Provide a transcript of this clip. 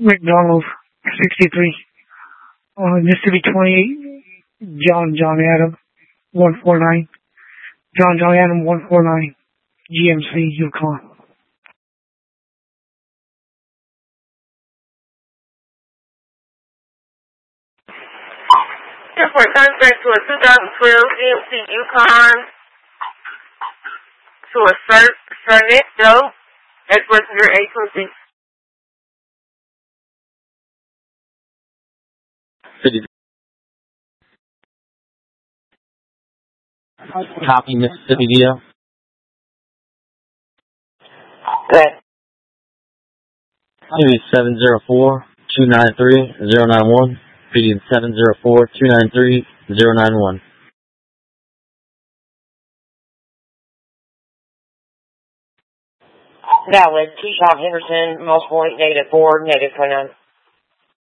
McDonald, 63. Mississippi 28, John Adam, 149. John Adam, 149. GMC, Yukon. For contract to a 2012 GMC Yukon to a Cernet Dope at passenger 826. 50. Copy, Mississippi Vito. Good. Maybe 704-293-091. Repeating 704-293-091. Valid. T-Shop Henderson, multiple 8 negative 4, negative 29.